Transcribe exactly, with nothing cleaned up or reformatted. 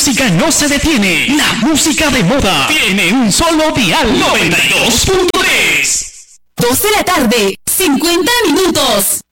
música no se detiene. La música de moda tiene un solo dial. noventa y dos punto tres. dos de la tarde, cincuenta minutos.